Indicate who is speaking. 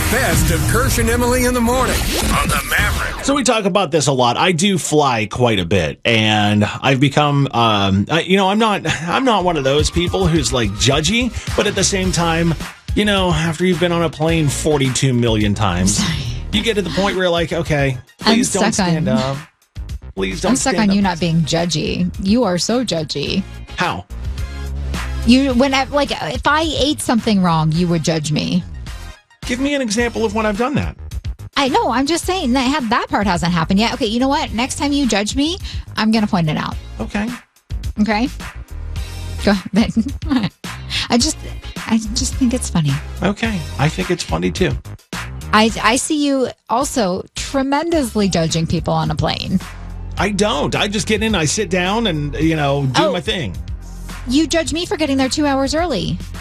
Speaker 1: best of Kirsch and Emily in the morning on the Maverick.
Speaker 2: So we talk about this a lot. I do fly quite a bit, and I've become, I'm not one of those people who's like judgy, but at the same time, after you've been on a plane 42 million times, you get to the point where you're like, okay, please don't stand up. Please don't stand up.
Speaker 3: I'm stuck on you not being judgy. You are so judgy.
Speaker 2: How?
Speaker 3: If I ate something wrong, you would judge me.
Speaker 2: Give me an example of when I've done that.
Speaker 3: I know. I'm just saying that part hasn't happened yet. Okay, you know what? Next time you judge me, I'm going to point it out.
Speaker 2: Okay.
Speaker 3: Okay? Go ahead. I just think it's funny.
Speaker 2: Okay. I think it's funny, too.
Speaker 3: I see you also tremendously judging people on a plane.
Speaker 2: I don't. I just get in, I sit down and, do my thing.
Speaker 3: You judge me for getting there 2 hours early.